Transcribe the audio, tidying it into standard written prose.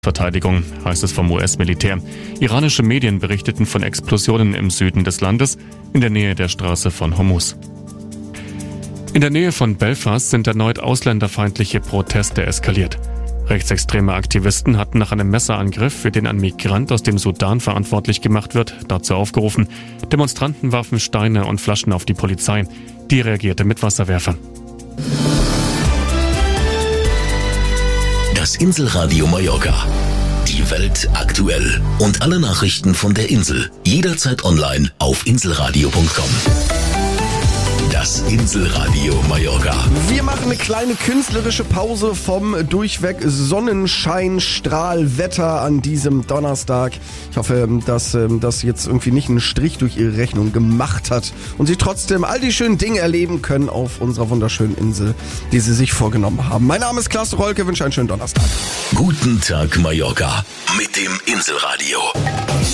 Verteidigung, heißt es vom US-Militär. Iranische Medien berichteten von Explosionen im Süden des Landes, in der Nähe der Straße von Hormuz. In der Nähe von Belfast sind erneut ausländerfeindliche Proteste eskaliert. Rechtsextreme Aktivisten hatten nach einem Messerangriff, für den ein Migrant aus dem Sudan verantwortlich gemacht wird, dazu aufgerufen. Demonstranten warfen Steine und Flaschen auf die Polizei. Die reagierte mit Wasserwerfern. Das Inselradio Mallorca. Die Welt aktuell. Und alle Nachrichten von der Insel. Jederzeit online auf inselradio.com. Das Inselradio Mallorca. Wir machen eine kleine künstlerische Pause vom durchweg Sonnenschein-Strahlwetter an diesem Donnerstag. Ich hoffe, dass das jetzt irgendwie nicht einen Strich durch Ihre Rechnung gemacht hat und Sie trotzdem all die schönen Dinge erleben können auf unserer wunderschönen Insel, die Sie sich vorgenommen haben. Mein Name ist Klaas Rolke, wünsche einen schönen Donnerstag. Guten Tag Mallorca mit dem Inselradio.